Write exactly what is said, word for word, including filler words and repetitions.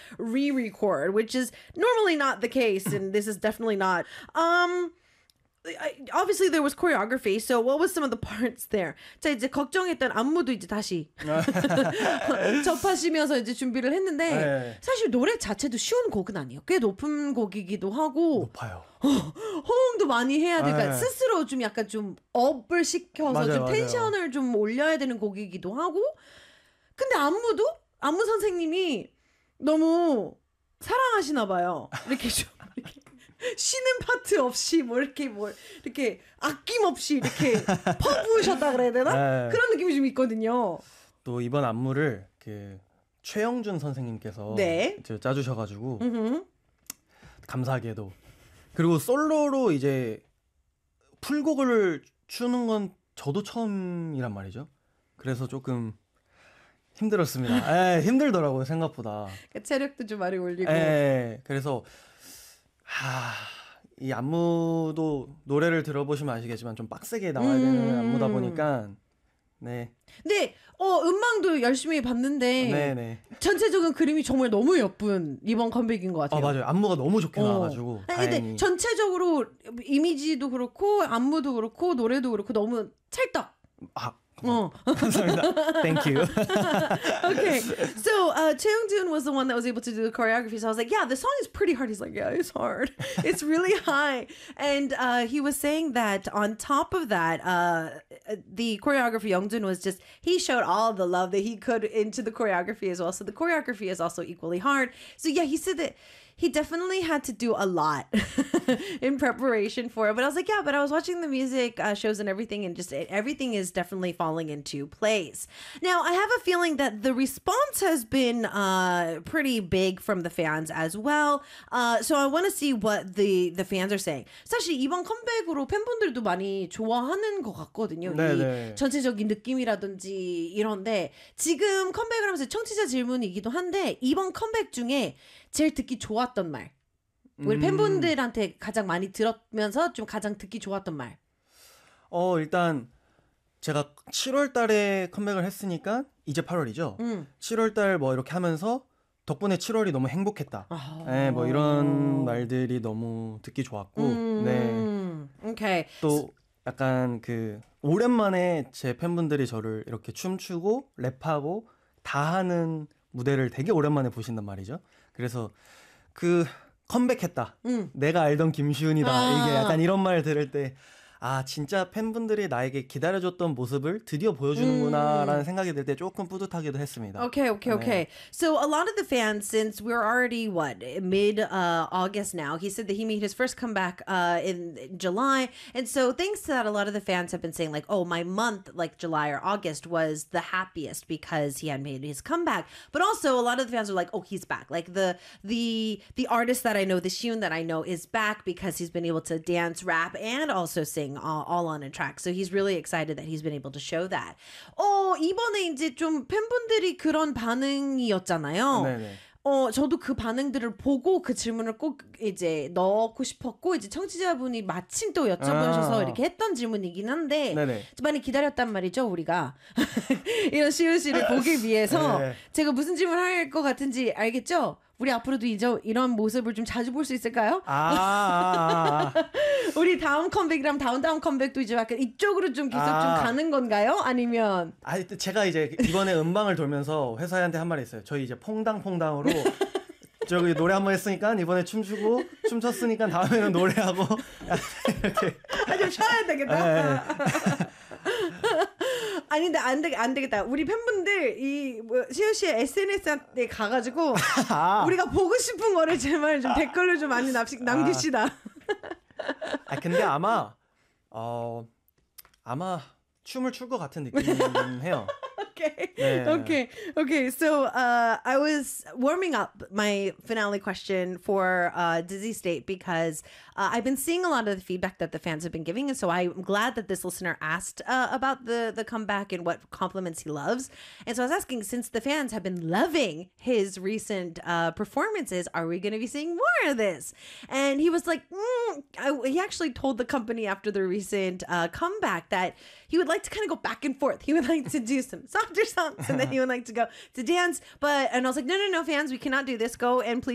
re-record, which is normally not the case, and this is definitely not. Um, I, obviously there was choreography, so what was some of the parts there? 자, 이제 걱정했던 안무도 이제 다시 접하시면서 이제 준비를 했는데 네. 사실 노래 자체도 쉬운 곡은 아니에요. 꽤 높은 곡이기도 하고 높아요. 호응도 많이 해야 되니까 네. 스스로 좀 약간 좀 업을 시켜서 맞아요, 좀 맞아요. 텐션을 좀 올려야 되는 곡이기도 하고 근데 안무도 안무 선생님이 너무 사랑하시나 봐요. 이렇게 좀 이렇게 쉬는 파트 없이 뭐 이렇게 뭐 이렇게 아낌없이 이렇게 퍼부으셨다 그래야 되나? 네. 그런 느낌이 좀 있거든요. 또 이번 안무를 그 최영준 선생님께서 네. 이제 짜주셔가지고 음흠. 감사하게도 그리고 솔로로 이제 풀곡을 추는 건 저도 처음이란 말이죠. 그래서 조금 힘들었습니다. 에, 힘들더라고요 생각보다. 그러니까 체력도 좀 많이 올리고. 에, 그래서 하, 이 안무도 노래를 들어보시면 아시겠지만 좀 빡세게 나와야 되는 음. 안무다 보니까 네. 근데 어 음방도 열심히 봤는데 네네. 전체적인 그림이 정말 너무 예쁜 이번 컴백인 것 같아요. 아 맞아요. 안무가 너무 좋게 어. 나와가지고 아니, 다행히. 근데 전체적으로 이미지도 그렇고 안무도 그렇고 노래도 그렇고 너무 찰떡. 아 어. 감사합니다. Thank you. Okay, so uh, Cheung-joon was the one that was able to do the choreography. So I was like, yeah, the song is pretty hard. He's like, yeah, it's hard. It's really high. And uh, he was saying that on top of that, uh, the choreography, Young-joon was just, he showed all the love that he could into the choreography as well. So the choreography is also equally hard. So yeah, he said that he definitely had to do a lot in preparation for it. But I was like, yeah, but I was watching the music uh, shows and everything, and just it, everything is definitely falling into place. Now, I have a feeling that the response has been uh, pretty big from the fans as well. Uh, so I want to see what the, the fans are saying. 사실 이번 컴백으로 팬분들도 많이 좋아하는 것 같거든요. 네네. 이 전체적인 느낌이라든지 이런데 지금 컴백을 하면서 청취자 질문이기도 한데 이번 컴백 중에 제일 듣기 좋았던 말. 우리 음. 팬분들한테 가장 많이 들었면서 좀 가장 듣기 좋았던 말. 어 일단 제가 칠월 달에 컴백을 했으니까 이제 팔월이죠. 음. 칠월 달 뭐 이렇게 하면서 덕분에 칠월이 너무 행복했다. 아. 네, 뭐 이런 말들이 너무 듣기 좋았고, 음. 네. Okay. 또 약간 그 오랜만에 제 팬분들이 저를 이렇게 춤추고 랩하고 다 하는 무대를 되게 오랜만에 보신단 말이죠. 그래서 그 컴백했다. 음. 내가 알던 김시훈이다. 아. 이게 약간 이런 말 들을 때 아 진짜 팬분들이 나에게 기다려줬던 모습을 드디어 보여주는구나라는 음. 생각이 들 때 조금 뿌듯하기도 했습니다. Okay, okay, okay. 네. So a lot of the fans, since we're already what mid uh, August now, he said that he made his first comeback uh, in July, and so thanks to that, a lot of the fans have been saying like, "Oh, my month, like July or August, was the happiest because he had made his comeback." But also, a lot of the fans are like, "Oh, he's back!" Like the the the artist that I know, the Xion that I know, is back because he's been able to dance, rap, and also sing all, all on a track. So he's really excited that he's been able to show that. 어 이번에 이제 좀 팬분들이 그런 반응이었잖아요. 네네. 어 저도 그 반응들을 보고 그 질문을 꼭 이제 넣고 싶었고 이제 청취자분이 마침 또 여쭤보셔서 아. 이렇게 했던 질문이긴 한데 네네. 많이 기다렸단 말이죠 우리가 이런 시우 씨를 보기 위해서 네. 제가 무슨 질문을 할 것 같은지 알겠죠? 우리 앞으로도 이제 이런 모습을 좀 자주 볼 수 있을까요? 아, 아, 아. 우리 다음 컴백이랑 다음 다음 컴백도 이제 약간 이쪽으로 좀 계속 아. 좀 가는 건가요? 아니면 아, 제가 이제 이번에 음방을 돌면서 회사한테 한 말이 있어요. 저희 이제 퐁당퐁당으로 저기 노래 한 번 했으니까 이번에 춤추고 춤췄으니까 다음에는 노래하고 이렇게. 아, 좀 쉬어야 되겠다. 아니 근데 안, 되, 안 되겠다. 우리 팬분들 이 뭐, 시우 씨의 에스엔에스에 가가지고 아. 우리가 보고 싶은 거를 제발 좀 댓글로 좀 많이 남시, 남깁시다. 아 근데 아마 어 아마 춤을 출 것 같은 느낌은 해요. Okay. Yeah. Okay. Okay. So uh, I was warming up my finale question for uh, Dizzy State because uh, I've been seeing a lot of the feedback that the fans have been giving. And so I'm glad that this listener asked uh, about the, the comeback and what compliments he loves. And so I was asking, since the fans have been loving his recent uh, performances, are we going to be seeing more of this? And he was like, mm. I, he actually told the company after the recent uh, comeback that he would like to kind of go back and forth. He would like to do some soft softer songs. And then he would like to go to dance. But, and I was like, no, no, no, fans, we cannot do this. Go and please